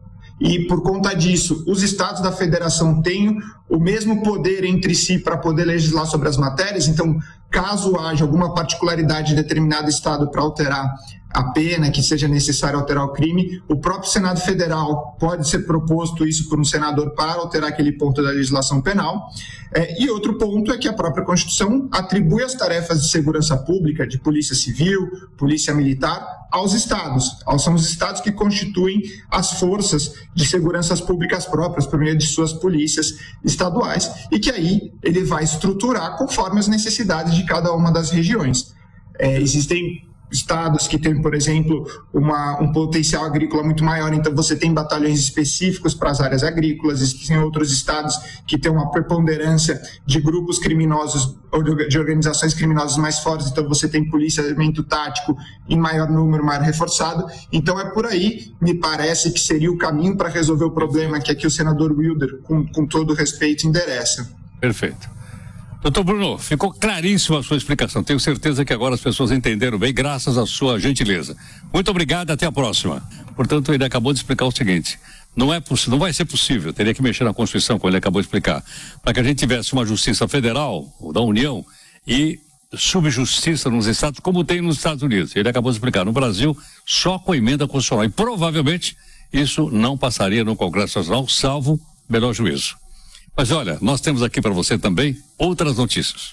Speaker 18: e por conta disso, os estados da federação têm o mesmo poder entre si para poder legislar sobre as matérias. Então, caso haja alguma particularidade de determinado estado para alterar a pena, que seja necessário alterar o crime, o próprio Senado Federal pode ser proposto isso por um senador para alterar aquele ponto da legislação penal. É, e outro ponto é que a própria Constituição atribui as tarefas de segurança pública, de polícia civil, polícia militar, aos estados. São os estados que constituem as forças de seguranças públicas próprias por meio de suas polícias estaduais, e que aí ele vai estruturar conforme as necessidades de cada uma das regiões. É, existem estados que têm, por exemplo, uma, um potencial agrícola muito maior, então você tem batalhões específicos para as áreas agrícolas. Existem outros estados que têm uma preponderância de grupos criminosos ou de organizações criminosas mais fortes, então você tem policiamento tático em maior número, maior reforçado. Então é por aí, me parece que seria o caminho para resolver o problema que aqui o senador Wilder, com, com todo respeito, endereça.
Speaker 7: Perfeito. Doutor Bruno, ficou claríssima a sua explicação. Tenho certeza que agora as pessoas entenderam bem, graças à sua gentileza. Muito obrigado, até a próxima. Portanto, ele acabou de explicar o seguinte: não é poss- não vai ser possível, teria que mexer na Constituição, como ele acabou de explicar, para que a gente tivesse uma justiça federal, ou da União, e subjustiça nos estados, como tem nos Estados Unidos. Ele acabou de explicar, no Brasil, só com emenda constitucional. E provavelmente isso não passaria no Congresso Nacional, salvo melhor juízo. Mas olha, nós temos aqui para você também outras notícias.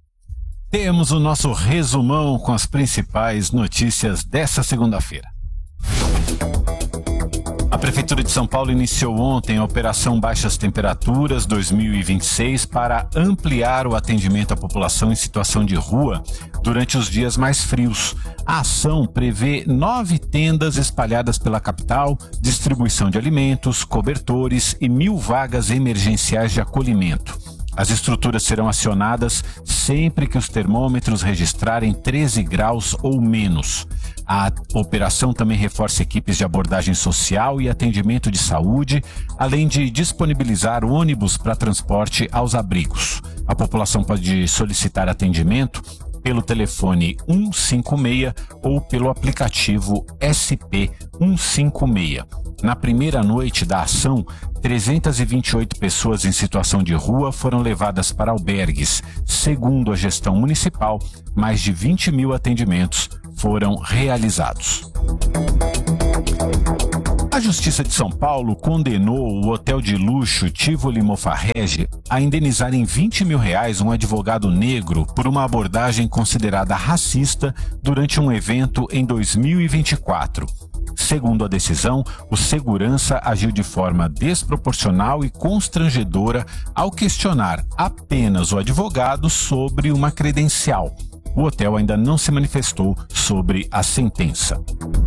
Speaker 4: Temos o nosso resumão com as principais notícias dessa segunda-feira. A Prefeitura de São Paulo iniciou ontem a Operação Baixas Temperaturas dois mil e vinte e seis para ampliar o atendimento à população em situação de rua durante os dias mais frios. A ação prevê nove tendas espalhadas pela capital, distribuição de alimentos, cobertores e mil vagas emergenciais de acolhimento. As estruturas serão acionadas sempre que os termômetros registrarem treze graus ou menos. A operação também reforça equipes de abordagem social e atendimento de saúde, além de disponibilizar ônibus para transporte aos abrigos. A população pode solicitar atendimento pelo telefone um cinco seis ou pelo aplicativo S P um cinco seis. Na primeira noite da ação, trezentas e vinte e oito pessoas em situação de rua foram levadas para albergues. Segundo a gestão municipal, mais de vinte mil atendimentos foram realizados. A Justiça de São Paulo condenou o hotel de luxo Tivoli Mofarrege a indenizar em vinte mil reais um advogado negro por uma abordagem considerada racista durante um evento em dois mil e vinte e quatro. Segundo a decisão, o segurança agiu de forma desproporcional e constrangedora ao questionar apenas o advogado sobre uma credencial. O hotel ainda não se manifestou sobre a sentença.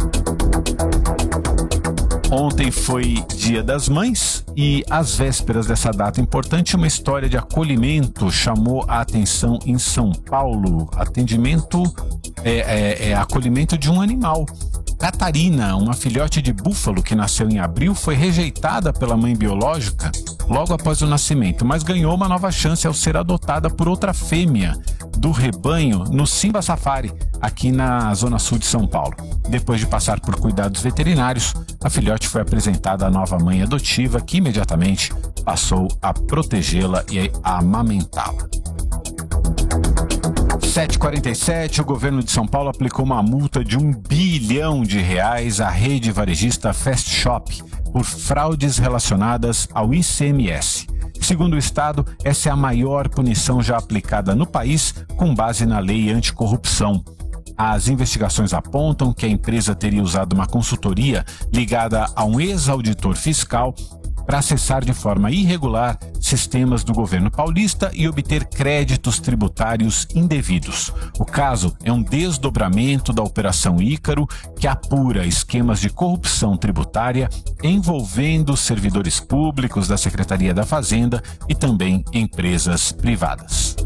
Speaker 4: Ontem foi Dia das Mães e, às vésperas dessa data importante, uma história de acolhimento chamou a atenção em São Paulo. Atendimento é, é, é acolhimento de um animal. Catarina, uma filhote de búfalo que nasceu em abril, foi rejeitada pela mãe biológica logo após o nascimento, mas ganhou uma nova chance ao ser adotada por outra fêmea do rebanho no Simba Safari, aqui na zona sul de São Paulo. Depois de passar por cuidados veterinários, a filhote foi apresentada à nova mãe adotiva, que imediatamente passou a protegê-la e a amamentá-la. sete e quarenta e sete, o governo de São Paulo aplicou uma multa de um bilhão de reais à rede varejista Fast Shop por fraudes relacionadas ao I C M S. Segundo o Estado, essa é a maior punição já aplicada no país com base na lei anticorrupção. As investigações apontam que a empresa teria usado uma consultoria ligada a um ex-auditor fiscal para acessar de forma irregular sistemas do governo paulista e obter créditos tributários indevidos. O caso é um desdobramento da Operação Ícaro, que apura esquemas de corrupção tributária envolvendo servidores públicos da Secretaria da Fazenda e também empresas privadas.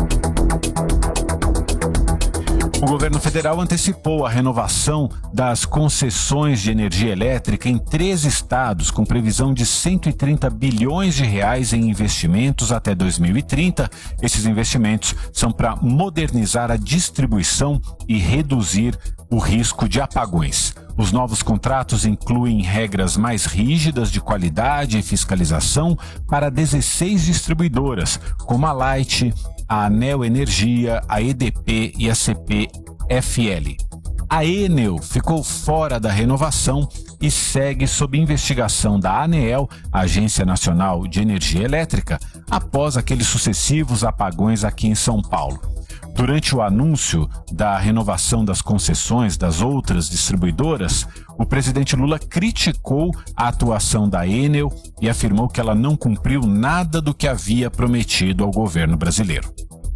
Speaker 4: O governo federal antecipou a renovação das concessões de energia elétrica em três estados, com previsão de cento e trinta bilhões de reais em investimentos até dois mil e trinta. Esses investimentos são para modernizar a distribuição e reduzir o risco de apagões. Os novos contratos incluem regras mais rígidas de qualidade e fiscalização para dezesseis distribuidoras, como a Light, a Anel Energia, a E D P e a C P F L. A Enel ficou fora da renovação e segue sob investigação da ANEEL, a Agência Nacional de Energia Elétrica, após aqueles sucessivos apagões aqui em São Paulo. Durante o anúncio da renovação das concessões das outras distribuidoras, o presidente Lula criticou a atuação da Enel e afirmou que ela não cumpriu nada do que havia prometido ao governo brasileiro.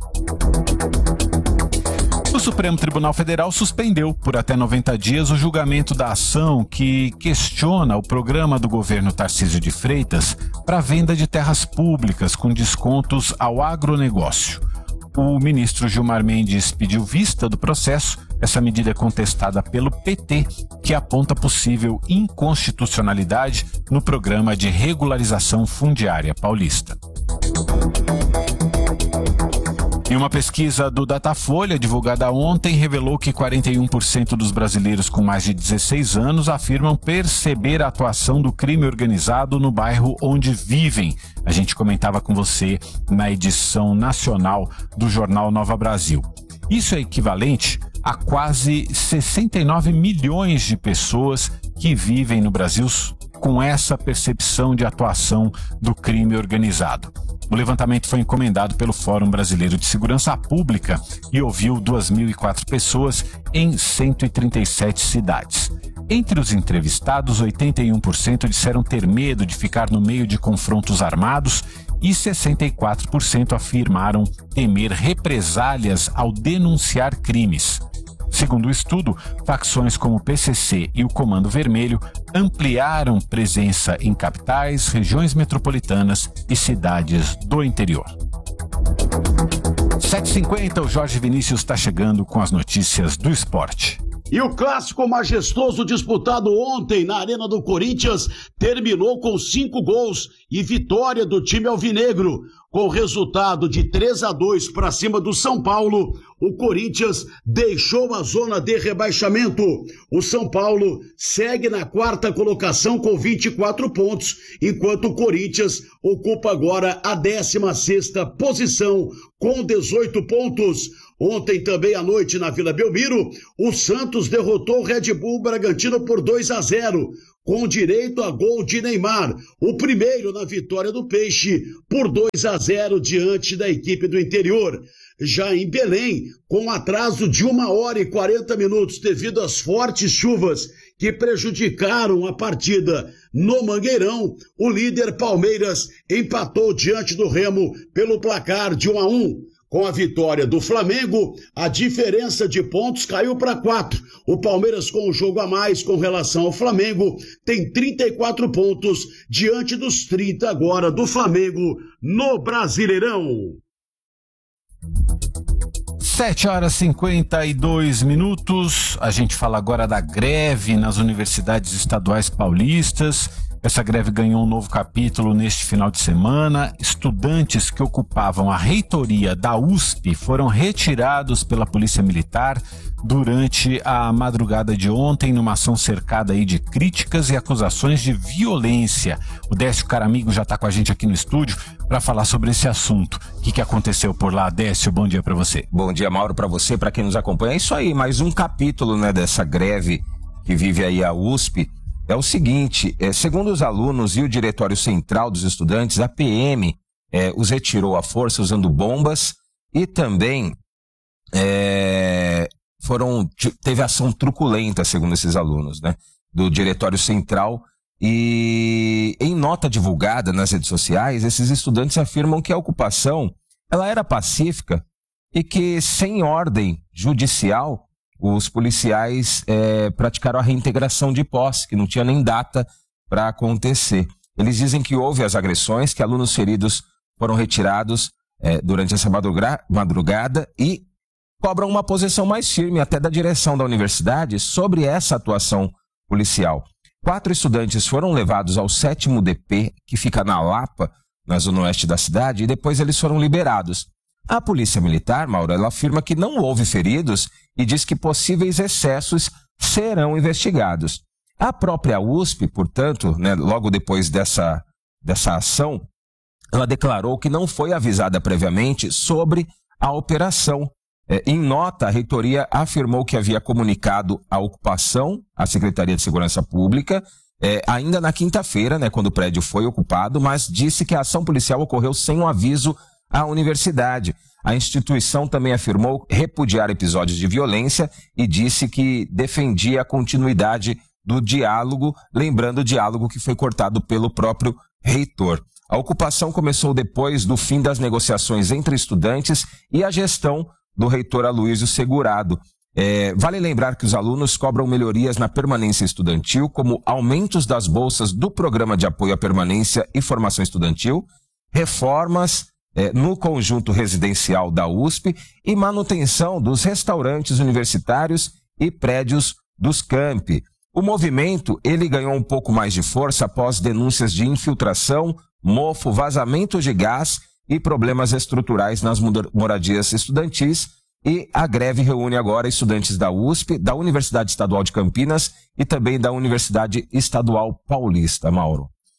Speaker 4: O Supremo Tribunal Federal suspendeu por até noventa dias o julgamento da ação que questiona o programa do governo Tarcísio de Freitas para a venda de terras públicas com descontos ao agronegócio. O ministro Gilmar Mendes pediu vista do processo. Essa medida é contestada pelo P T, que aponta possível inconstitucionalidade no programa de regularização fundiária paulista. E uma pesquisa do Datafolha, divulgada ontem, revelou que quarenta e um por cento dos brasileiros com mais de dezesseis anos afirmam perceber a atuação do crime organizado no bairro onde vivem. A gente comentava com você na edição nacional do jornal Nova Brasil. Isso é equivalente a quase sessenta e nove milhões de pessoas que vivem no Brasil com essa percepção de atuação do crime organizado. O levantamento foi encomendado pelo Fórum Brasileiro de Segurança Pública e ouviu duas mil e quatro pessoas em cento e trinta e sete cidades. Entre os entrevistados, oitenta e um por cento disseram ter medo de ficar no meio de confrontos armados e sessenta e quatro por cento afirmaram temer represálias ao denunciar crimes. Segundo o estudo, facções como o P C C e o Comando Vermelho ampliaram presença em capitais, regiões metropolitanas e cidades do interior. sete e cinquenta, o Jorge Vinícius está chegando com as notícias do esporte.
Speaker 19: E o clássico majestoso disputado ontem na Arena do Corinthians terminou com cinco gols e vitória do time alvinegro. Com resultado de três a dois para cima do São Paulo, o Corinthians deixou a zona de rebaixamento. O São Paulo segue na quarta colocação com vinte e quatro pontos, enquanto o Corinthians ocupa agora a décima sexta posição com dezoito pontos. Ontem também à noite na Vila Belmiro, o Santos derrotou o Red Bull Bragantino por dois a zero, com direito a gol de Neymar, o primeiro na vitória do Peixe, por dois a zero diante da equipe do interior. Já em Belém, com atraso de uma hora e quarenta minutos devido às fortes chuvas que prejudicaram a partida no Mangueirão, o líder Palmeiras empatou diante do Remo pelo placar de um a um. Com a vitória do Flamengo, a diferença de pontos caiu para quatro. O Palmeiras, com um jogo a mais com relação ao Flamengo, tem trinta e quatro pontos diante dos trinta agora do Flamengo no Brasileirão.
Speaker 4: sete horas e cinquenta e dois minutos. A gente fala agora da greve nas universidades estaduais paulistas. Essa greve ganhou um novo capítulo neste final de semana. Estudantes que ocupavam a reitoria da U S P foram retirados pela Polícia Militar durante a madrugada de ontem, numa ação cercada aí de críticas e acusações de violência. O Décio Caramigo já está com a gente aqui no estúdio para falar sobre esse assunto. O que, que aconteceu por lá, Décio? Bom dia para você.
Speaker 20: Bom dia, Mauro, para você, para quem nos acompanha. É isso aí, mais um capítulo, né, dessa greve que vive aí a U S P. É o seguinte, é, segundo os alunos e o Diretório Central dos Estudantes, a P M é, os retirou à força usando bombas e também é, foram, teve ação truculenta, segundo esses alunos, né, do Diretório Central. E em nota divulgada nas redes sociais, esses estudantes afirmam que a ocupação ela era pacífica e que, sem ordem judicial, os policiais é, praticaram a reintegração de posse, que não tinha nem data para acontecer. Eles dizem que houve as agressões, que alunos feridos foram retirados é, durante essa madruga- madrugada e cobram uma posição mais firme até da direção da universidade sobre essa atuação policial. Quatro estudantes foram levados ao sétimo D P, que fica na Lapa, na zona oeste da cidade, e depois eles foram liberados. A Polícia Militar, Mauro, ela afirma que não houve feridos e diz que possíveis excessos serão investigados. A própria U S P, portanto, né, logo depois dessa, dessa ação, ela declarou que não foi avisada previamente sobre a operação. É, em nota, a reitoria afirmou que havia comunicado a ocupação à Secretaria de Segurança Pública, é, ainda na quinta-feira, né, quando o prédio foi ocupado, mas disse que a ação policial ocorreu sem um aviso à universidade. A instituição também afirmou repudiar episódios de violência e disse que defendia a continuidade do diálogo, lembrando o diálogo que foi cortado pelo próprio reitor. A ocupação começou depois do fim das negociações entre estudantes e a gestão do reitor Aloysio Segurado. É, vale lembrar que os alunos cobram melhorias na permanência estudantil, como aumentos das bolsas do Programa de Apoio à Permanência e Formação Estudantil, reformas É, no conjunto residencial da U S P e manutenção dos restaurantes universitários e prédios dos campi. O movimento ele ganhou um pouco mais de força após denúncias de infiltração, mofo, vazamento de gás e problemas estruturais nas moradias estudantis, e a greve reúne agora estudantes da U S P, da Universidade Estadual de Campinas e também da Universidade Estadual Paulista, Mauro.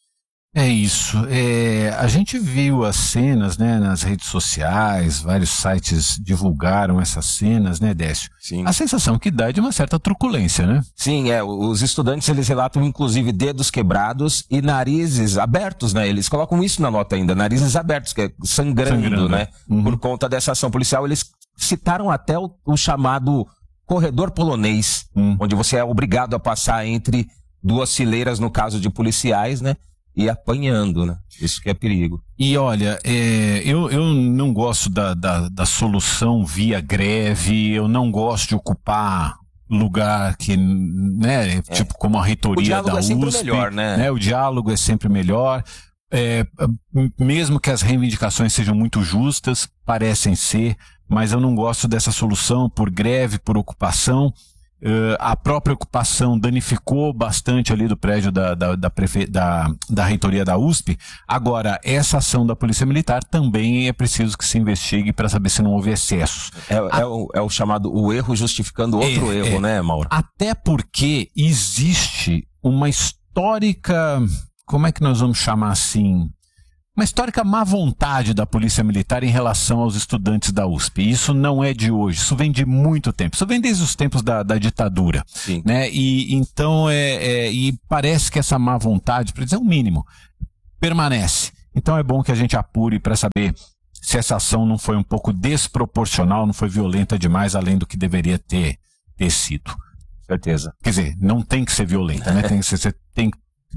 Speaker 4: É isso. É, a gente viu as cenas, né, nas redes sociais, vários sites divulgaram essas cenas, né, Décio?
Speaker 20: Sim.
Speaker 4: A sensação que dá é de uma certa truculência, né?
Speaker 20: Sim, é. Os estudantes, eles relatam, inclusive, dedos quebrados e narizes abertos, né? Eles colocam isso na nota ainda, narizes abertos, que é sangrando, sangrando. né? Uhum. Por conta dessa ação policial. Eles citaram até o, o chamado corredor polonês, uhum. onde você é obrigado a passar entre duas fileiras, no caso de policiais, né? E apanhando, né? Isso que é perigo.
Speaker 4: E olha, é, eu, eu não gosto da, da, da solução via greve, eu não gosto de ocupar lugar que, né, é. tipo como a reitoria da U S P. O diálogo é sempre melhor, né? né? O diálogo é sempre melhor. É, mesmo que as reivindicações sejam muito justas, parecem ser, mas eu não gosto dessa solução por greve, por ocupação. Uh, a própria ocupação danificou bastante ali do prédio da, da, da, prefe... da, da reitoria da U S P. Agora, essa ação da Polícia Militar também é preciso que se investigue para saber se não houve excessos.
Speaker 20: É, a... é, o, é o chamado o erro justificando outro é, erro, é. né, Mauro?
Speaker 4: Até porque existe uma histórica, como é que nós vamos chamar assim? Uma histórica má vontade da Polícia Militar em relação aos estudantes da U S P. Isso não é de hoje, isso vem de muito tempo. Isso vem desde os tempos da, da ditadura.
Speaker 20: Sim.
Speaker 4: Né? E, então, é, é, e parece que essa má vontade, para dizer o mínimo, permanece. Então é bom que a gente apure para saber se essa ação não foi um pouco desproporcional, não foi violenta demais, além do que deveria ter, ter sido.
Speaker 20: Certeza.
Speaker 4: Quer dizer, não tem que ser violenta, né? Tem que ser, você tem que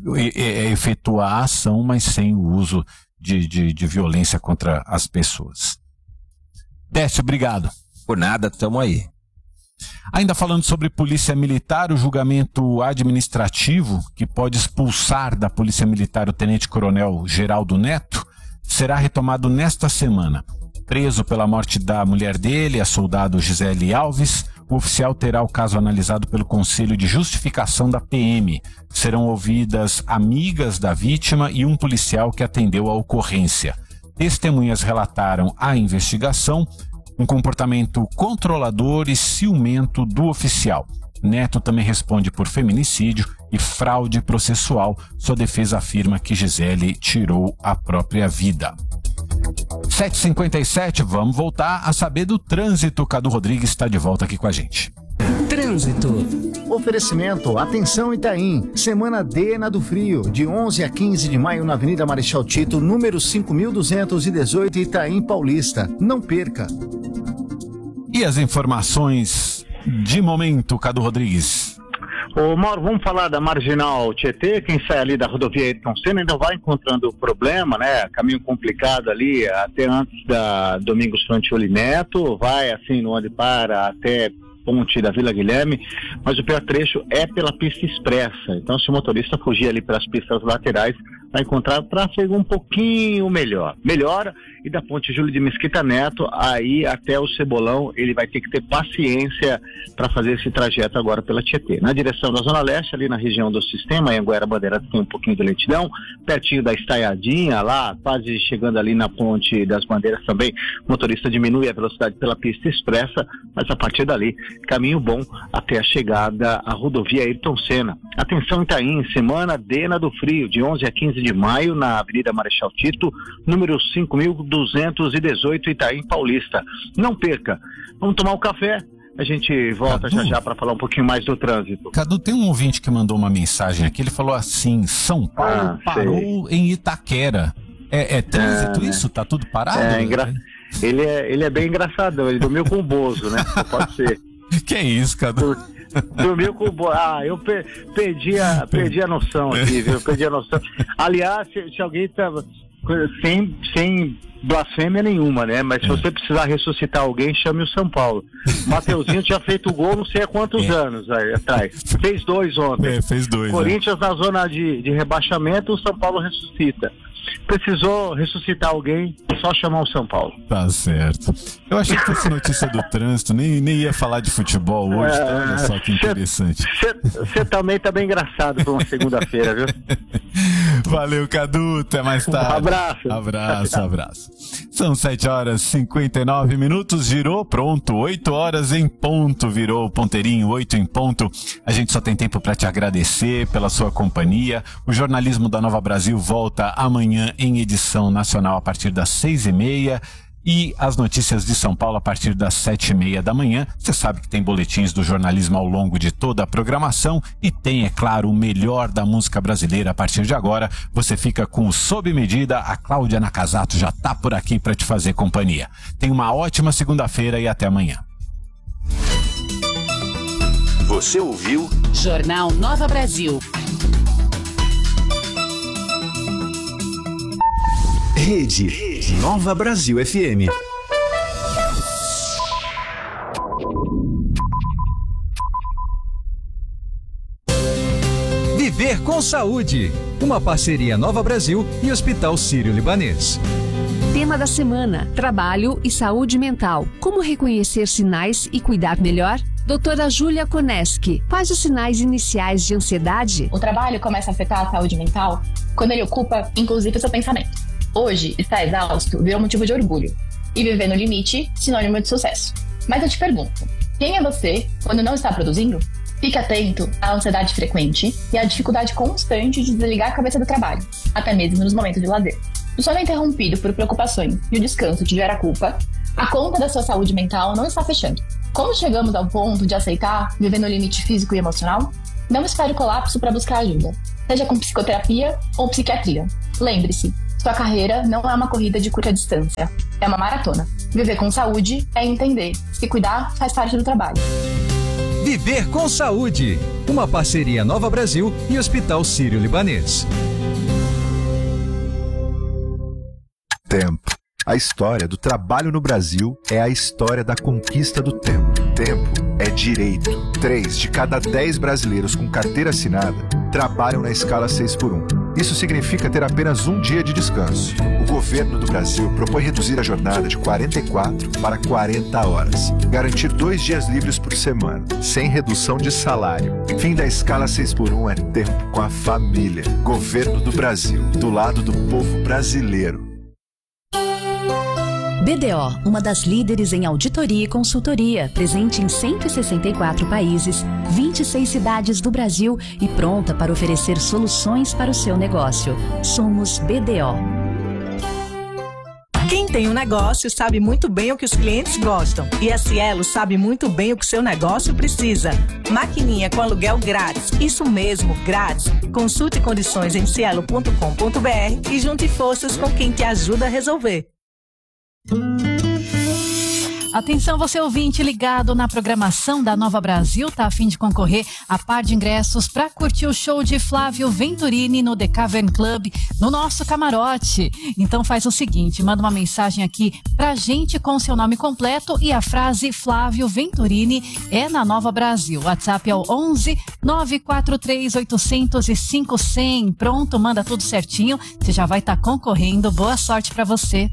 Speaker 4: efetuar a ação, mas sem o uso de, de, de violência contra as pessoas. Décio, obrigado.
Speaker 20: Por nada, estamos aí.
Speaker 4: Ainda falando sobre Polícia Militar, o julgamento administrativo que pode expulsar da Polícia Militar o Tenente-Coronel Geraldo Neto será retomado nesta semana. Preso pela morte da mulher dele, a soldado Gisele Alves, o oficial terá o caso analisado pelo Conselho de Justificação da P M. Serão ouvidas amigas da vítima e um policial que atendeu a ocorrência. Testemunhas relataram à investigação um comportamento controlador e ciumento do oficial. Neto também responde por feminicídio e fraude processual. Sua defesa afirma que Gisele tirou a própria vida. sete e cinquenta e sete, vamos voltar a saber do trânsito. Cadu Rodrigues está de volta aqui com a gente.
Speaker 10: Trânsito.
Speaker 11: Oferecimento, atenção Itaim, Semana Dena do Frio, de onze a quinze de maio na Avenida Marechal Tito, número cinco mil duzentos e dezoito, Itaim Paulista. Não perca.
Speaker 4: E as informações de momento, Cadu Rodrigues?
Speaker 17: Ô Mauro, vamos falar da Marginal Tietê. Quem sai ali da rodovia Ayrton Senna ainda vai encontrando problema, né? Caminho complicado ali até antes da Domingos Frontioli Neto, vai assim no onde para até ponte da Vila Guilherme, mas o pior trecho é pela pista expressa. Então, se o motorista fugir ali pelas pistas laterais, vai encontrar tráfego um pouquinho melhor. Melhora, e da ponte Júlio de Mesquita Neto, aí até o Cebolão, ele vai ter que ter paciência para fazer esse trajeto agora pela Tietê. Na direção da Zona Leste, ali na região do Sistema, em Anguera Bandeira tem um pouquinho de lentidão, pertinho da Estaiadinha, lá, quase chegando ali na ponte das Bandeiras também, o motorista diminui a velocidade pela pista expressa, mas a partir dali, caminho bom até a chegada à rodovia Ayrton Senna. Atenção Itaim, Semana Dena do Frio, de onze a quinze de maio, na Avenida Marechal Tito, número cinco mil duzentos e dezoito, Itaim Paulista. Não perca, vamos tomar um café, a gente volta Cadu, já já para falar um pouquinho mais do trânsito.
Speaker 4: Cadu, tem um ouvinte que mandou uma mensagem aqui, ele falou assim, São Paulo ah, parou sei. em Itaquera. É, é trânsito é, isso? Tá tudo parado?
Speaker 17: É, engra... ele, é, ele é bem engraçadão, ele dormiu com o Bozo, né? Pode ser.
Speaker 4: Que isso, Cadu?
Speaker 17: Dormiu com o Bozo. Ah, eu per, perdi, a, perdi a noção aqui, viu? Eu perdi a noção. Aliás, se, se alguém tava sem, sem blasfêmia nenhuma, né? Mas se você precisar ressuscitar alguém, chame o São Paulo. Mateuzinho tinha feito gol não sei há quantos é. anos aí, atrás. Fez dois ontem.
Speaker 4: É, fez dois.
Speaker 17: Corinthians
Speaker 4: é.
Speaker 17: na zona de, de rebaixamento, o São Paulo ressuscita. Precisou ressuscitar alguém, só chamar o São Paulo.
Speaker 4: Tá certo. Eu achei que essa notícia do trânsito nem, nem ia falar de futebol hoje, é, tá? Olha só que interessante.
Speaker 17: Você também tá bem engraçado para uma segunda-feira, viu?
Speaker 4: Valeu, Cadu. Até mais tarde.
Speaker 17: Um abraço.
Speaker 4: Abraço, abraço. São sete horas e cinquenta e nove minutos. Girou, pronto. oito horas em ponto. Virou o ponteirinho, oito em ponto. A gente só tem tempo para te agradecer pela sua companhia. O Jornalismo da Nova Brasil volta amanhã em edição nacional a partir das seis e meia. E as notícias de São Paulo a partir das sete e meia da manhã. Você sabe que tem boletins do jornalismo ao longo de toda a programação e tem, é claro, o melhor da música brasileira a partir de agora. Você fica com o Sob Medida. A Cláudia Nakazato já tá por aqui para te fazer companhia. Tenha uma ótima segunda-feira e até amanhã.
Speaker 1: Você ouviu
Speaker 8: Jornal Nova Brasil.
Speaker 1: Rede Nova Brasil F M.
Speaker 12: Viver com Saúde. Uma parceria Nova Brasil e Hospital Sírio-Libanês.
Speaker 8: Tema da semana: trabalho e saúde mental. Como reconhecer sinais e cuidar melhor? Doutora Júlia Koneski, quais os sinais iniciais de ansiedade?
Speaker 21: O trabalho começa a afetar a saúde mental quando ele ocupa, inclusive, o seu pensamento. Hoje, estar exausto virou motivo de orgulho. E viver no limite, sinônimo de sucesso. Mas eu te pergunto, quem é você quando não está produzindo? Fique atento à ansiedade frequente e à dificuldade constante de desligar a cabeça do trabalho, até mesmo nos momentos de lazer. O sono é interrompido por preocupações e o descanso te gera culpa, a conta da sua saúde mental não está fechando. Como chegamos ao ponto de aceitar viver no limite físico e emocional? Não espere o colapso para buscar ajuda, seja com psicoterapia ou psiquiatria. Lembre-se, sua carreira não é uma corrida de curta distância, é uma maratona. Viver com saúde é entender, se cuidar faz parte do trabalho.
Speaker 12: Viver com Saúde, uma parceria Nova Brasil e Hospital Sírio-Libanês.
Speaker 22: Tempo. A história do trabalho no Brasil é a história da conquista do tempo. Tempo é direito. Três de cada dez brasileiros com carteira assinada trabalham na escala seis por um. Isso significa ter apenas um dia de descanso. O governo do Brasil propõe reduzir a jornada de quarenta e quatro para quarenta horas. Garantir dois dias livres por semana, sem redução de salário. Fim da escala seis por um é tempo com a família. Governo do Brasil, do lado do povo brasileiro.
Speaker 8: B D O, uma das líderes em auditoria e consultoria, presente em cento e sessenta e quatro países, vinte e seis cidades do Brasil e pronta para oferecer soluções para o seu negócio. Somos B D O.
Speaker 9: Quem tem um negócio sabe muito bem o que os clientes gostam. E a Cielo sabe muito bem o que seu negócio precisa. Maquininha com aluguel grátis. Isso mesmo, grátis. Consulte condições em cielo ponto com ponto br e junte forças com quem te ajuda a resolver.
Speaker 23: Atenção, você ouvinte ligado na programação da Nova Brasil, tá a fim de concorrer a par de ingressos para curtir o show de Flávio Venturini no The Cavern Club, no nosso camarote. Então faz o seguinte, manda uma mensagem aqui pra gente com seu nome completo e a frase Flávio Venturini é na Nova Brasil. WhatsApp é o onze nove quatro três oito zero zero cinco zero zero. Pronto, manda tudo certinho, você já vai estar tá concorrendo. Boa sorte pra você.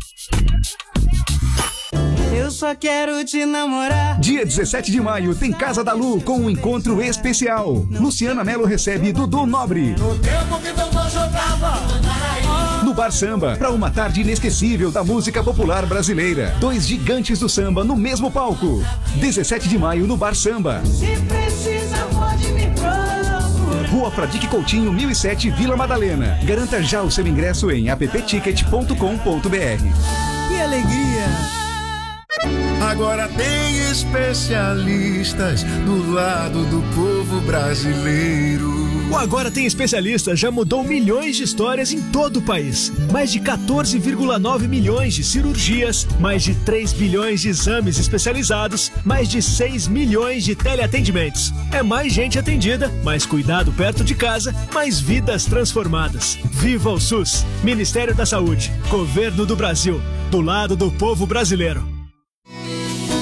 Speaker 24: Eu só quero te namorar.
Speaker 1: Dia dezessete de maio tem Casa da Lu com um encontro especial. Luciana Mello recebe Dudu Nobre.
Speaker 24: No tempo que teu bom jogava.
Speaker 1: No Bar Samba, para uma tarde inesquecível da música popular brasileira. Dois gigantes do samba no mesmo palco. dezessete de maio no Bar Samba.
Speaker 24: Se precisa, pode me procurar.
Speaker 1: Rua Fradique Coutinho, mil e sete, Vila Madalena. Garanta já o seu ingresso em app ticket ponto com ponto br.
Speaker 24: Que alegria!
Speaker 25: Agora tem especialistas do lado do povo brasileiro.
Speaker 26: O Agora Tem Especialistas já mudou milhões de histórias em todo o país. Mais de quatorze vírgula nove milhões de cirurgias, mais de três bilhões de exames especializados, mais de seis milhões de teleatendimentos. É mais gente atendida, mais cuidado perto de casa, mais vidas transformadas. Viva o SUS! Ministério da Saúde, Governo do Brasil, do lado do povo brasileiro.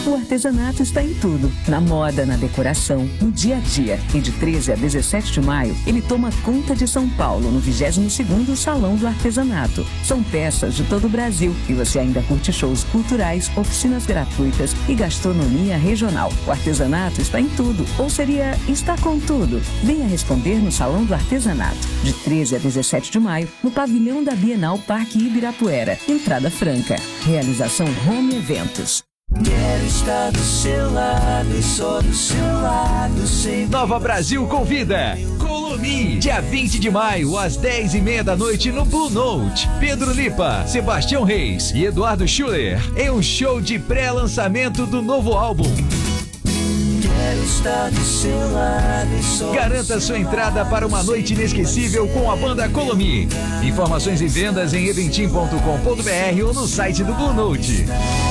Speaker 2: O artesanato está em tudo, na moda, na decoração, no dia a dia. E de treze a dezessete de maio, ele toma conta de São Paulo no vigésimo segundo Salão do Artesanato. São peças de todo o Brasil e você ainda curte shows culturais, oficinas gratuitas e gastronomia regional. O artesanato está em tudo, ou seria está com tudo. Venha responder no Salão do Artesanato, de treze a dezessete de maio, no pavilhão da Bienal Parque Ibirapuera. Entrada franca. Realização Home Eventos.
Speaker 24: Quero estar do seu lado e só do seu lado sempre.
Speaker 12: Nova Brasil convida Colomi, dia vinte de maio, às dez e meia da noite no Blue Note. Pedro Lipa, Sebastião Reis e Eduardo Schuller em um show de pré-lançamento do novo álbum.
Speaker 24: Quero estar do seu lado e só.
Speaker 12: Garanta sua entrada para uma noite inesquecível com a banda Colomi. Informações e vendas em eventim ponto com ponto br ou no site do Blue Note.